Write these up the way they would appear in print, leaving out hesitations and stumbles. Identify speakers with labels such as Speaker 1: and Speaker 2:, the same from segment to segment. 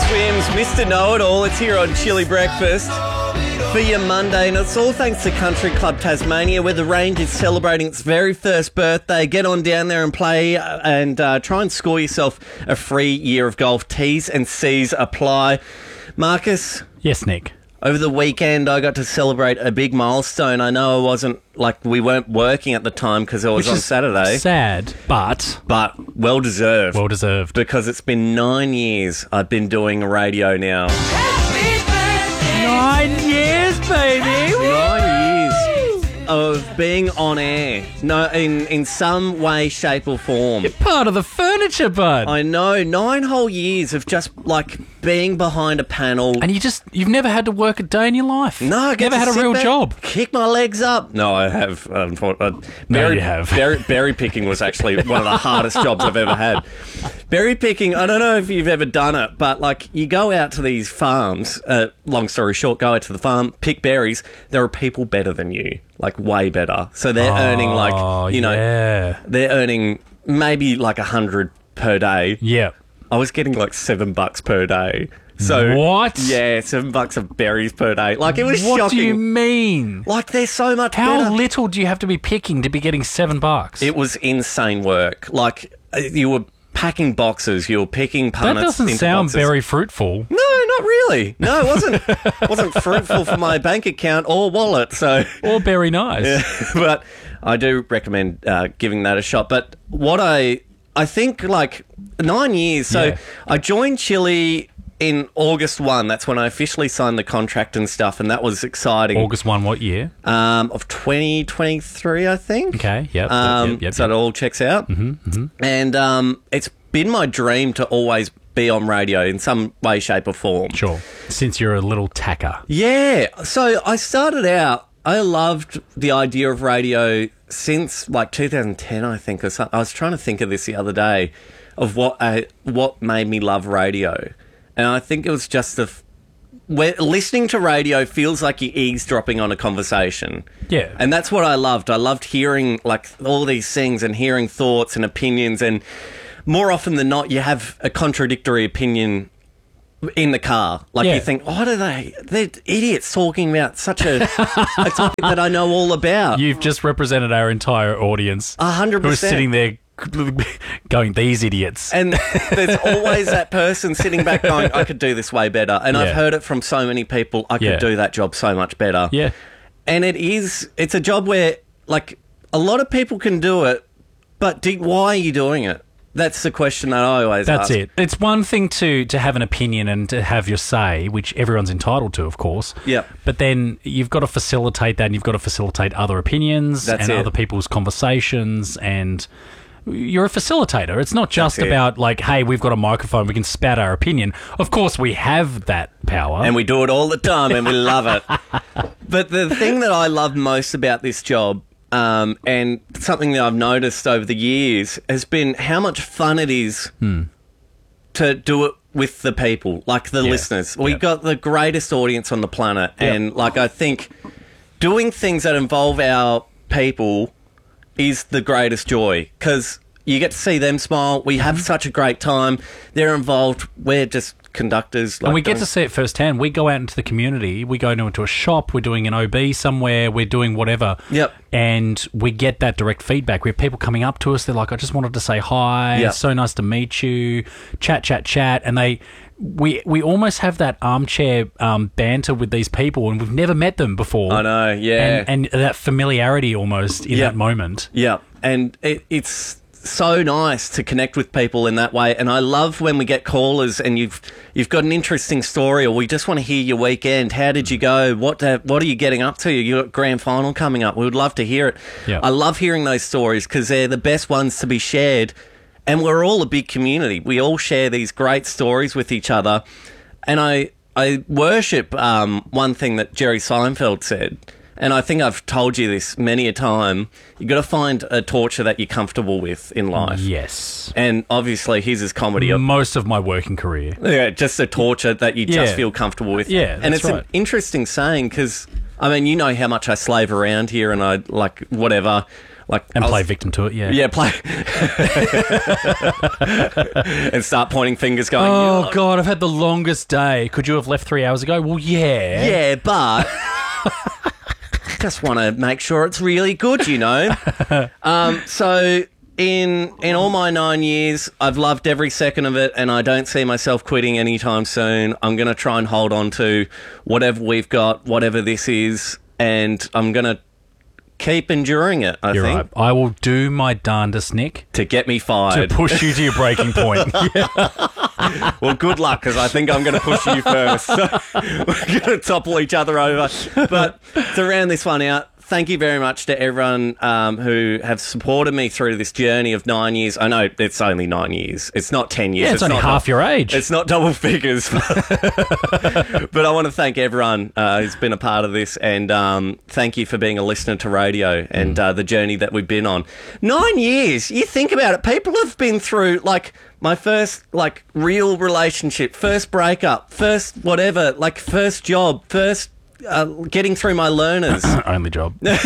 Speaker 1: Swims, Mr. Know-It-All. It's here on Chili Breakfast for your Monday, and it's all thanks to Country Club Tasmania, where the range is celebrating its very first birthday. Get on down there and play and try and score yourself a free year of golf. T's and C's apply. Marcus?
Speaker 2: Yes, Nick.
Speaker 1: Over the weekend, I got to celebrate a big milestone. I know we weren't working at the time because it was on Saturday.
Speaker 2: Sad, but
Speaker 1: well deserved.
Speaker 2: Well deserved.
Speaker 1: Because it's been 9 years I've been doing radio now.
Speaker 2: 9 years, baby!
Speaker 1: 9 years of being on air. No, in some way, shape or form.
Speaker 2: You're part of the furniture, bud.
Speaker 1: I know. 9 whole years of just being behind a panel.
Speaker 2: And you've never had to work a day in your life.
Speaker 1: No, I get
Speaker 2: never
Speaker 1: to
Speaker 2: had a
Speaker 1: sit
Speaker 2: real
Speaker 1: back,
Speaker 2: job.
Speaker 1: Kick my legs up. No, I have.
Speaker 2: No, you have.
Speaker 1: Berry picking was actually one of the hardest jobs I've ever had. Berry picking, I don't know if you've ever done it, but you go out to these farms, long story short, go out to the farm, pick berries. There are people better than you, way better. So they're earning they're earning maybe 100 per day.
Speaker 2: Yeah.
Speaker 1: I was getting $7 per day. So
Speaker 2: what?
Speaker 1: Yeah, $7 of berries per day. It was shocking.
Speaker 2: What do you mean?
Speaker 1: They're so much
Speaker 2: How
Speaker 1: better.
Speaker 2: little do you have to be picking to be getting $7?
Speaker 1: It was insane work. You were packing boxes, you were picking punnets.
Speaker 2: That doesn't
Speaker 1: into
Speaker 2: sound
Speaker 1: boxes.
Speaker 2: very fruitful.
Speaker 1: No, not really. No, it wasn't. Wasn't fruitful for my bank account or wallet. So,
Speaker 2: or very nice.
Speaker 1: Yeah, but I do recommend giving that a shot. But what I think 9 years. So
Speaker 2: Yeah.
Speaker 1: I joined Chili in August 1. That's when I officially signed the contract and stuff, and that was exciting.
Speaker 2: August 1, what year?
Speaker 1: Of 2023, I think.
Speaker 2: Okay, yep.
Speaker 1: So it all checks out. Mm-hmm. And it's been my dream to always be on radio in some way, shape or form.
Speaker 2: Sure. Since you're a little tacker.
Speaker 1: Yeah. So I started out, I loved the idea of radio since 2010, I think, or something. I was trying to think of this the other day of what made me love radio. And I think it was just where listening to radio feels like you're eavesdropping on a conversation.
Speaker 2: Yeah.
Speaker 1: And that's what I loved. I loved hearing all these things and hearing thoughts and opinions. And more often than not, you have a contradictory opinion in the car. You think, what are they? They're idiots talking about such a topic that I know all about.
Speaker 2: You've just represented our entire audience.
Speaker 1: 100%.
Speaker 2: Who are sitting there going, these idiots.
Speaker 1: And there's always that person sitting back going, I could do this way better. And I've heard it from so many people, I could do that job so much better.
Speaker 2: Yeah.
Speaker 1: And it's a job where, a lot of people can do it, but why are you doing it? That's the question that I always ask.
Speaker 2: That's it. It's one thing to have an opinion and to have your say, which everyone's entitled to, of course.
Speaker 1: Yep.
Speaker 2: But then you've got to facilitate that, and you've got to facilitate other opinions other people's conversations, and you're a facilitator. It's not just about hey, we've got a microphone, we can spout our opinion. Of course, we have that power.
Speaker 1: And we do it all the time, and we love it. But the thing that I love most about this job, and something that I've noticed over the years, has been how much fun it is to do it with the people, the listeners. We've got the greatest audience on the planet, and I think doing things that involve our people is the greatest joy, because you get to see them smile. We have such a great time. They're involved. We're just conductors.
Speaker 2: And we get to see it firsthand. We go out into the community. We go into a shop. We're doing an OB somewhere. We're doing whatever.
Speaker 1: Yep.
Speaker 2: And we get that direct feedback. We have people coming up to us. They're like, I just wanted to say hi.
Speaker 1: Yep.
Speaker 2: It's so nice to meet you. Chat. And we almost have that armchair banter with these people, and we've never met them before.
Speaker 1: I know, yeah.
Speaker 2: And that familiarity almost in that moment.
Speaker 1: Yeah. And it's so nice to connect with people in that way. And I love when we get callers and you've got an interesting story, or we just want to hear your weekend. How did you go? What are you getting up to? You got grand final coming up. We would love to hear it.
Speaker 2: Yeah.
Speaker 1: I love hearing those stories because they're the best ones to be shared. And we're all a big community. We all share these great stories with each other. And I worship one thing that Jerry Seinfeld said. And I think I've told you this many a time. You've got to find a torture that you're comfortable with in life.
Speaker 2: Yes.
Speaker 1: And obviously his is comedy.
Speaker 2: Most of my working career.
Speaker 1: Yeah, just a torture that you just feel comfortable with.
Speaker 2: Yeah,
Speaker 1: and it's
Speaker 2: right.
Speaker 1: an interesting saying because, I mean, you know how much I slave around here and I, whatever.
Speaker 2: play victim to it, yeah.
Speaker 1: Yeah, play. And start pointing fingers going,
Speaker 2: oh, God, I've had the longest day. Could you have left 3 hours ago? Well, yeah.
Speaker 1: Yeah, but just want to make sure it's really good, you know. So in all my 9 years, I've loved every second of it, and I don't see myself quitting anytime soon. I'm going to try and hold on to whatever we've got, whatever this is, and I'm going to keep enduring it, I think.
Speaker 2: Right. I will do my darndest, Nick.
Speaker 1: To get me fired.
Speaker 2: To push you to your breaking point.
Speaker 1: Well, good luck, because I think I'm going to push you first. So we're going to topple each other over. But to round this one out, thank you very much to everyone who have supported me through this journey of 9 years. I know it's only 9 years. It's not 10 years.
Speaker 2: Yeah, it's only half your age.
Speaker 1: It's not double figures. But I want to thank everyone who's been a part of this, and thank you for being a listener to radio and the journey that we've been on. 9 years. You think about it. People have been through, like, my first, like, real relationship, first breakup, first whatever, like, first job, first getting through my learners.
Speaker 2: Only job.
Speaker 1: They've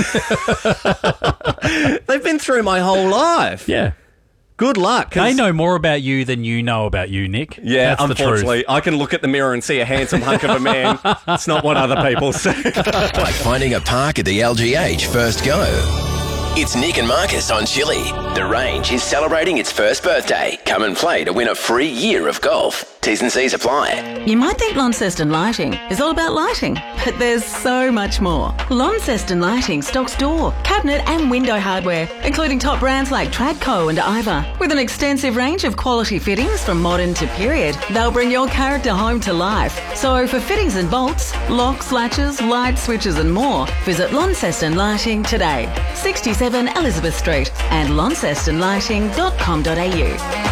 Speaker 1: been through my whole life.
Speaker 2: Yeah.
Speaker 1: Good luck.
Speaker 2: They know more about you than you know about you, Nick.
Speaker 1: Yeah,
Speaker 2: that's
Speaker 1: unfortunately.
Speaker 2: The truth.
Speaker 1: I can look at the mirror and see a handsome hunk of a man. It's not what other people see.
Speaker 3: Like finding a park at the LGH first go. It's Nick and Marcus on Chili. The Range is celebrating its first birthday. Come and play to win a free year of golf. T's and C's apply.
Speaker 4: You might think Launceston Lighting is all about lighting, but there's so much more. Launceston Lighting stocks door, cabinet and window hardware, including top brands like Tradco and Iva. With an extensive range of quality fittings from modern to period, they'll bring your character home to life. So for fittings and bolts, locks, latches, light switches and more, visit Launceston Lighting today. 67 Elizabeth Street and launcestonlighting.com.au.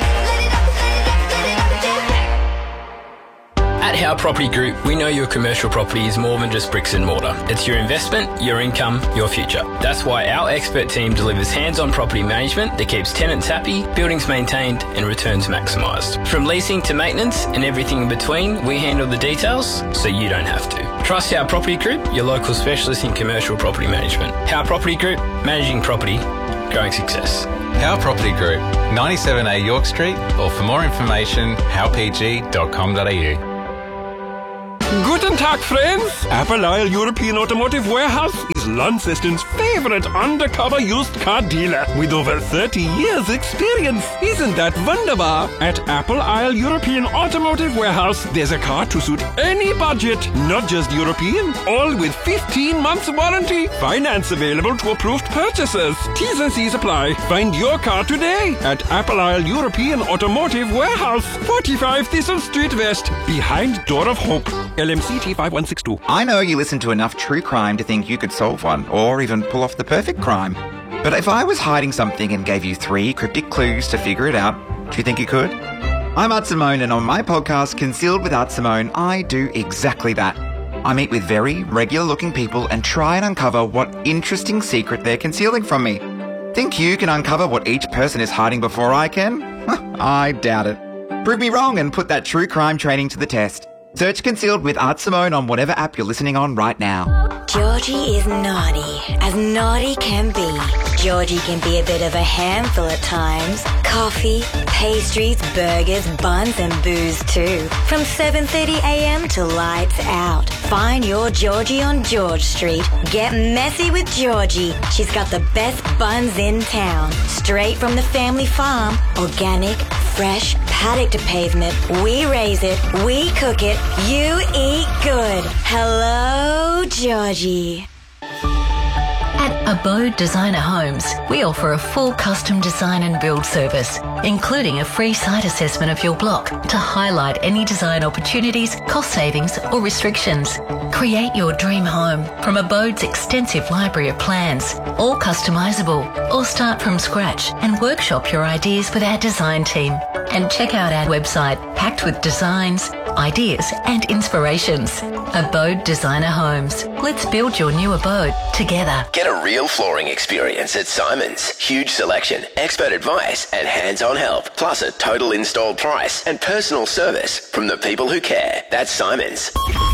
Speaker 5: At How Property Group, we know your commercial property is more than just bricks and mortar. It's your investment, your income, your future. That's why our expert team delivers hands-on property management that keeps tenants happy, buildings maintained, and returns maximised. From leasing to maintenance and everything in between, we handle the details so you don't have to. Trust How Property Group, your local specialist in commercial property management. How Property Group, managing property, growing success.
Speaker 6: How Property Group, 97A York Street, or for more information, howpg.com.au.
Speaker 7: Guten Tag, friends! Apple Isle European Automotive Warehouse is Launceston's favorite undercover used car dealer with over 30 years experience. Isn't that wunderbar? At Apple Isle European Automotive Warehouse, there's a car to suit any budget, not just European, all with 15 months warranty. Finance available to approved purchasers. T's and C's apply. Find your car today at Apple Isle European Automotive Warehouse, 45 Thistle Street West, behind Door of Hope. LMCT 5162.
Speaker 8: I know you listen to enough true crime to think you could solve one, or even pull off the perfect crime. But if I was hiding something and gave you 3 cryptic clues to figure it out, do you think you could? I'm Art Simone, and on my podcast, Concealed with Art Simone, I do exactly that. I meet with very regular-looking people and try and uncover what interesting secret they're concealing from me. Think you can uncover what each person is hiding before I can? I doubt it. Prove me wrong and put that true crime training to the test. Search Concealed with Art Simone on whatever app you're listening on right now.
Speaker 9: Georgie is naughty, as naughty can be. Georgie can be a bit of a handful at times. Coffee, pastries, burgers, buns and booze too. From 7:30 a.m. to lights out. Find your Georgie on George Street. Get messy with Georgie. She's got the best buns in town. Straight from the family farm. Organic, fresh, paddock to pavement. We raise it, we cook it, you eat good. Hello, Georgie.
Speaker 10: At Abode Designer Homes, we offer a full custom design and build service, including a free site assessment of your block to highlight any design opportunities, cost savings or restrictions. Create your dream home from Abode's extensive library of plans, all customisable, or start from scratch and workshop your ideas with our design team. And check out our website packed with designs, ideas and inspirations. Abode Designer Homes. Let's build your new abode together.
Speaker 3: Get a real flooring experience at Simon's. Huge selection, expert advice and hands-on help. Plus a total install price and personal service from the people who care. That's Simon's.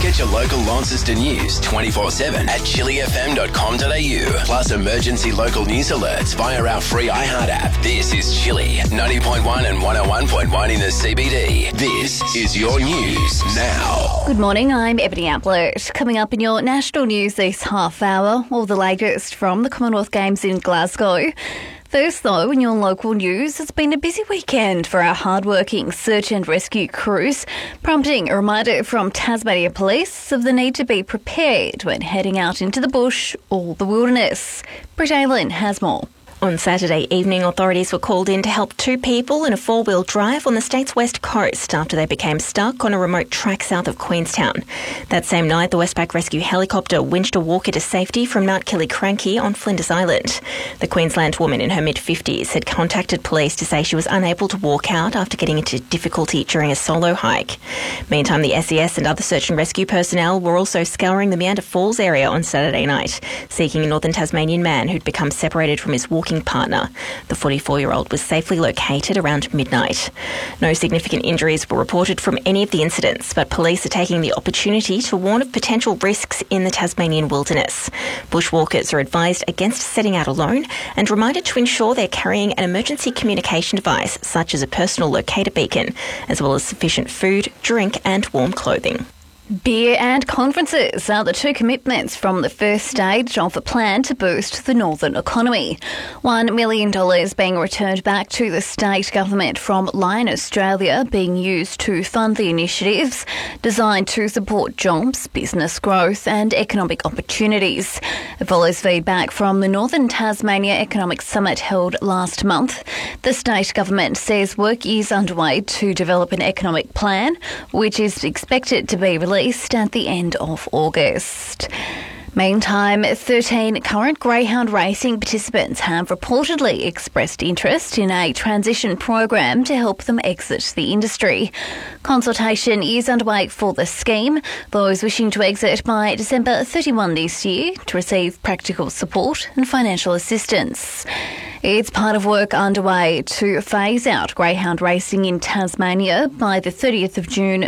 Speaker 3: Get your local Launceston news 24/7 at chillyfm.com.au. Plus emergency local news alerts via our free iHeart app. This is Chilly 90.1 and 101.1 in the CBD. This is your news now.
Speaker 11: Good morning, I'm Ebony Ablett. Coming up in your national news this half hour, all the latest from the Commonwealth Games in Glasgow. First, though, in your local news, it's been a busy weekend for our hard-working search and rescue crews, prompting a reminder from Tasmania Police of the need to be prepared when heading out into the bush or the wilderness. Britt Aylen has more.
Speaker 12: On Saturday evening, authorities were called in to help two people in a four-wheel drive on the state's west coast after they became stuck on a remote track south of Queenstown. That same night, the Westpac rescue helicopter winched a walker to safety from Mount Killiecrankie on Flinders Island. The Queensland woman in her mid-50s had contacted police to say she was unable to walk out after getting into difficulty during a solo hike. Meantime, the SES and other search and rescue personnel were also scouring the Meander Falls area on Saturday night, seeking a northern Tasmanian man who'd become separated from his walking partner. The 44-year-old was safely located around midnight. No significant injuries were reported from any of the incidents, but police are taking the opportunity to warn of potential risks in the Tasmanian wilderness. Bushwalkers are advised against setting out alone and reminded to ensure they're carrying an emergency communication device, such as a personal locator beacon, as well as sufficient food, drink and warm clothing.
Speaker 11: Beer and conferences are the two commitments from the first stage of the plan to boost the northern economy. $1 million being returned back to the state government from Lion Australia being used to fund the initiatives designed to support jobs, business growth and economic opportunities. It follows feedback from the Northern Tasmania Economic Summit held last month. The state government says work is underway to develop an economic plan, which is expected to be released at the end of August. Meantime, 13 current greyhound racing participants have reportedly expressed interest in a transition program to help them exit the industry. Consultation is underway for the scheme, those wishing to exit by December 31 this year to receive practical support and financial assistance. It's part of work underway to phase out greyhound racing in Tasmania by the 30th of June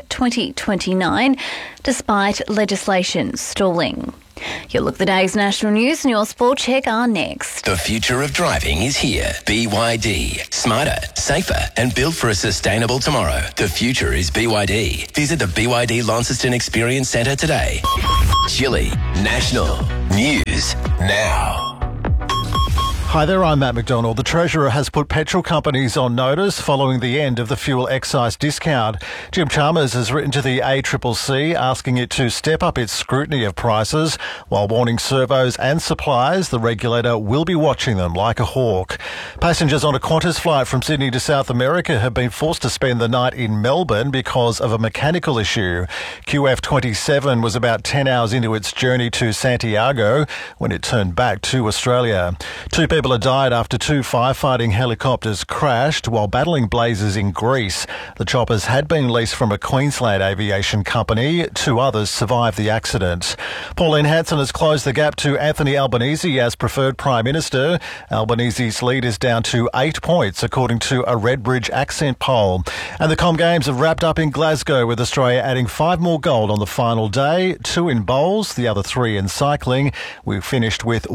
Speaker 11: 2029, despite legislation stalling. You'll look at the day's national news and your sport check are next.
Speaker 3: The future of driving is here. BYD. Smarter, safer and built for a sustainable tomorrow. The future is BYD. Visit the BYD Launceston Experience Centre today. Chilly National News Now.
Speaker 13: Hi there, I'm Matt McDonald. The Treasurer has put petrol companies on notice following the end of the fuel excise discount. Jim Chalmers has written to the ACCC asking it to step up its scrutiny of prices while warning servos and suppliers the regulator will be watching them like a hawk. Passengers on a Qantas flight from Sydney to South America have been forced to spend the night in Melbourne because of a mechanical issue. QF27 was about 10 hours into its journey to Santiago when it turned back to Australia. Two people have died after two firefighting helicopters crashed while battling blazes in Greece. The choppers had been leased from a Queensland aviation company. Two others survived the accident. Pauline Hanson has closed the gap to Anthony Albanese as preferred Prime Minister. Albanese's lead is down to 8 points, according to a Redbridge Accent poll. And the Com Games have wrapped up in Glasgow, with Australia adding 5 more gold on the final day, 2 in bowls, the other 3 in cycling. We finished with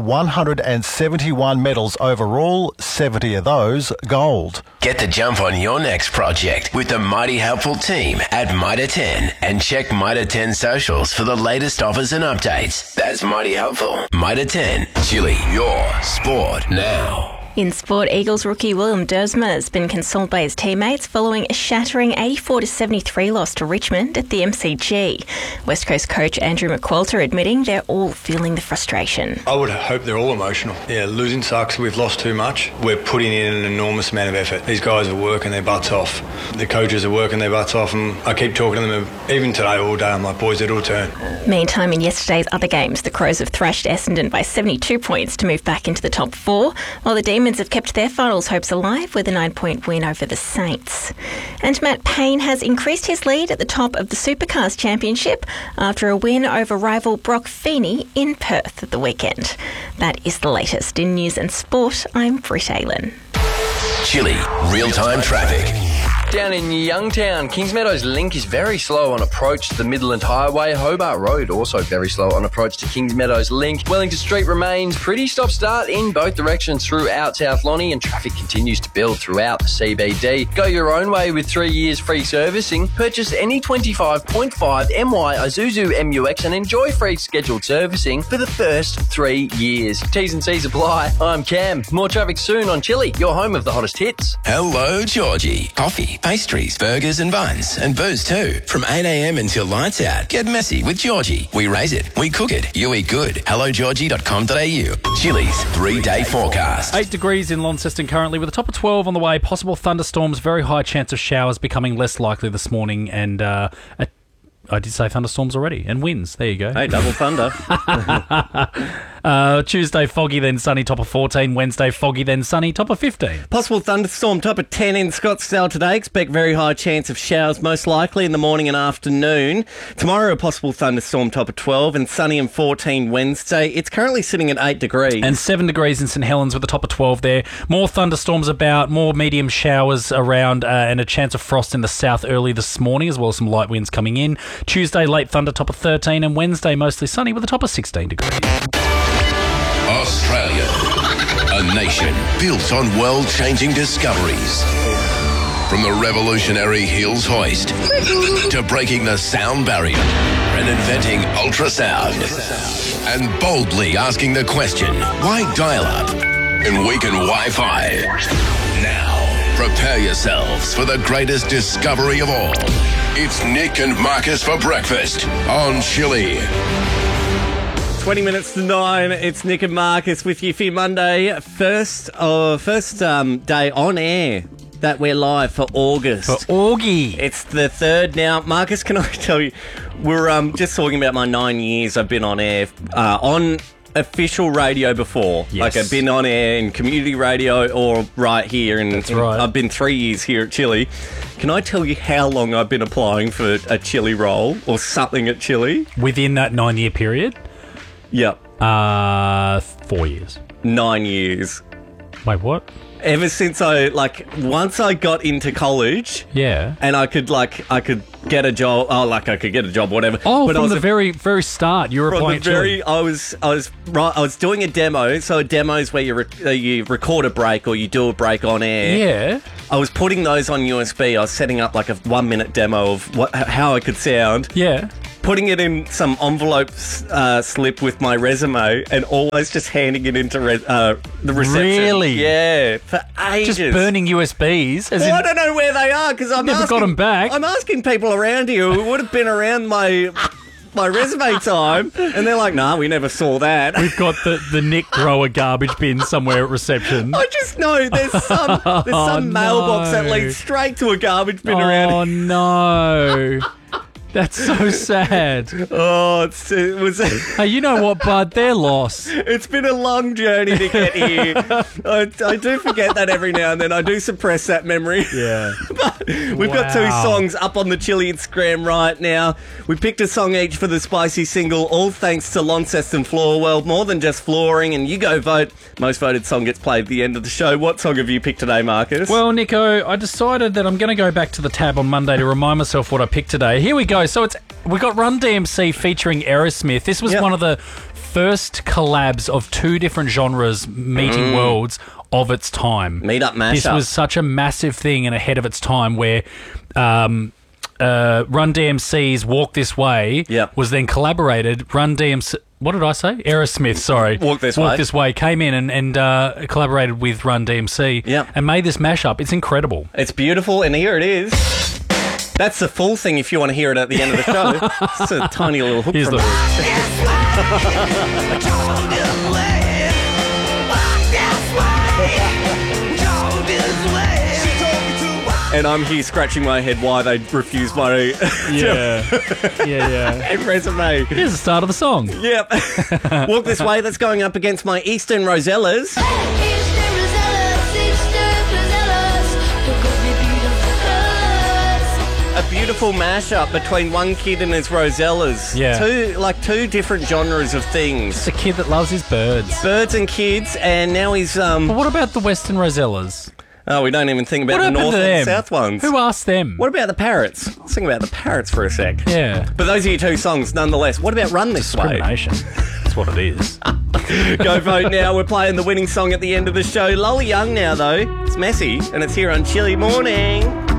Speaker 13: 171 medals overall, 70 of those gold.
Speaker 3: Get the jump on your next project with the Mighty Helpful team at Mitre 10 and check Mitre 10 socials for the latest offers and updates. That's Mighty Helpful. Mitre 10, Chilly, your sport now.
Speaker 12: In sport, Eagles rookie William Dersma has been consoled by his teammates following a shattering 84-73 loss to Richmond at the MCG. West Coast coach Andrew McQualter admitting they're all feeling the frustration.
Speaker 14: I would hope they're all emotional. Yeah, losing sucks. We've lost too much. We're putting in an enormous amount of effort. These guys are working their butts off. The coaches are working their butts off, and I keep talking to them, even today, all day. I'm like, boys, it'll turn.
Speaker 12: Meantime, in yesterday's other games, the Crows have thrashed Essendon by 72 points to move back into the top 4, while the Demons have kept their finals hopes alive with a 9-point win over the Saints. And Matt Payne has increased his lead at the top of the Supercars Championship after a win over rival Brock Feeney in Perth at the weekend. That is the latest in news and sport. I'm Britt Aylen.
Speaker 3: Chilly real-time traffic.
Speaker 15: Down in Youngtown, Kingsmeadows Link is very slow on approach to the Midland Highway. Hobart Road also very slow on approach to Kingsmeadows Link. Wellington Street remains pretty stop-start in both directions throughout South Lonnie, and traffic continues to build throughout the CBD. Go your own way with 3 years free servicing. Purchase any 25.5 MY Isuzu MUX and enjoy free scheduled servicing for the first 3 years. T's and C's apply. I'm Cam. More traffic soon on Chili, your home of the hottest hits.
Speaker 3: Hello, Georgie. Coffee, pastries, burgers and buns, and booze too. From 8 a.m. until lights out. Get messy with Georgie. We raise it, we cook it, you eat good. HelloGeorgie.com.au. Chili's 3-day forecast.
Speaker 2: 8 degrees in Launceston currently with a top of 12 on the way. Possible thunderstorms, very high chance of showers becoming less likely this morning, and I did say thunderstorms already, and winds. There you go.
Speaker 1: Hey, double thunder.
Speaker 2: Tuesday, foggy, then sunny, top of 14. Wednesday, foggy, then sunny, top of 15.
Speaker 1: Possible thunderstorm, top of 10 in Scottsdale today. Expect very high chance of showers, most likely in the morning and afternoon. Tomorrow, a possible thunderstorm, top of 12, and sunny and 14 Wednesday. It's currently sitting at 8 degrees.
Speaker 2: And 7 degrees in St Helens with a top of 12 there. More thunderstorms about, more medium showers around, and a chance of frost in the south early this morning, as well as some light winds coming in. Tuesday, late thunder, top of 13, and Wednesday, mostly sunny with a top of 16 degrees.
Speaker 3: Australia, a nation built on world-changing discoveries. From the revolutionary Hills hoist to breaking the sound barrier and inventing ultrasound, and boldly asking the question, why dial-up and weaken Wi-Fi? Now, prepare yourselves for the greatest discovery of all. It's Nick and Marcus for breakfast on Chili.
Speaker 1: 20 minutes to 9. It's Nick and Marcus with you for your Monday. First day on air that we're live for August.
Speaker 2: For Augie.
Speaker 1: It's the third now. Marcus, can I tell you, we're just talking about my 9 years I've been on air, on official radio before.
Speaker 2: Yes.
Speaker 1: Like I've been on air in community radio or right here.
Speaker 2: That's right.
Speaker 1: I've been 3 years here at Chili. Can I tell you how long I've been applying for a Chili role or something at Chili?
Speaker 2: Within that 9 year period?
Speaker 1: Yep.
Speaker 2: 4 years.
Speaker 1: 9 years.
Speaker 2: Wait, what?
Speaker 1: Ever since once I got into college,
Speaker 2: yeah,
Speaker 1: and I could get a job. I could get a job, whatever.
Speaker 2: Oh, but from the very start, you were applying.
Speaker 1: I was doing a demo. So a demo is where you record a break or you do a break on air.
Speaker 2: Yeah.
Speaker 1: I was putting those on USB. I was setting up like a 1 minute demo of how I could sound.
Speaker 2: Yeah.
Speaker 1: Putting it in some envelope slip with my resume and always just handing it into the reception.
Speaker 2: Really?
Speaker 1: Yeah, for ages.
Speaker 2: Just burning USBs.
Speaker 1: I don't know where they are because
Speaker 2: never got them back.
Speaker 1: I'm asking people around here who would have been around my resume time, and they're like, "Nah, we never saw that."
Speaker 2: We've got the Nick Grower garbage bin somewhere at reception.
Speaker 1: I just know there's some mailbox that leads straight to a garbage bin around here.
Speaker 2: Oh no. That's so sad.
Speaker 1: Oh, it was.
Speaker 2: Hey, you know what, bud? They're lost.
Speaker 1: It's been a long journey to get here. I do forget that every now and then. I do suppress that memory.
Speaker 2: Yeah.
Speaker 1: But we've got 2 songs up on the Chili Instagram right now. We picked a song each for the spicy single, all thanks to Launceston Floor. Well, more than just flooring, and you go vote. Most voted song gets played at the end of the show. What song have you picked today, Marcus?
Speaker 2: Well, Nico, I decided that I'm going to go back to the tab on Monday to remind myself what I picked today. Here we go. So we got Run DMC featuring Aerosmith. This was one of the first collabs of 2 different genres meeting worlds of its time.
Speaker 1: Meet-up mashup.
Speaker 2: This was such a massive thing and ahead of its time where Run DMC's Walk This Way was then collaborated. Run DMC... What did I say? Aerosmith, sorry.
Speaker 1: Walk This
Speaker 2: Way came in and collaborated with Run DMC and made this mashup. It's incredible.
Speaker 1: It's beautiful, and here it is. That's the full thing if you want to hear it at the end of the show. It's a tiny little hook from And I'm here scratching my head why they refused my resume.
Speaker 2: Here's the start of the song.
Speaker 1: Yep. Walk This Way, that's going up against my Eastern Rosellas. A beautiful mashup between one kid and his Rosellas.
Speaker 2: Yeah.
Speaker 1: Two different genres of things.
Speaker 2: Just a kid that loves his birds.
Speaker 1: Birds and kids, and now he's...
Speaker 2: But what about the Western Rosellas?
Speaker 1: Oh, we don't even think about
Speaker 2: What
Speaker 1: the
Speaker 2: happened
Speaker 1: north
Speaker 2: to
Speaker 1: and
Speaker 2: them?
Speaker 1: south ones.
Speaker 2: Who asked them?
Speaker 1: What about the parrots? Let's think about the parrots for a sec.
Speaker 2: Yeah.
Speaker 1: But those are your two songs, nonetheless. What about Run This Way?
Speaker 2: Discrimination. That's what it is.
Speaker 1: Go vote now. We're playing the winning song at the end of the show. Lolly Young now, though. It's messy, and it's here on Chilly Morning.